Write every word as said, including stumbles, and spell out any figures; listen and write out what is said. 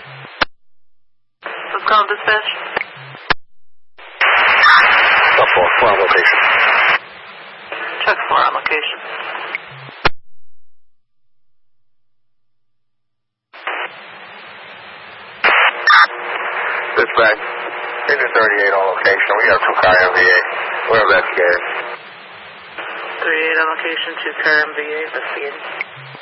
What's called dispatch? Up four, four on location. Check four on location. Dispatch, engine thirty-eight on location. We have two car M V A. We're investigating. thirty-eight on location, two car M V A investigating.